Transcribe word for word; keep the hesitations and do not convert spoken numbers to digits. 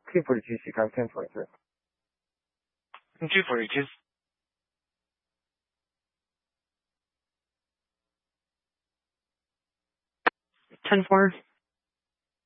Two forty-two, Chicago, ten forty-three. two forty-two. ten four.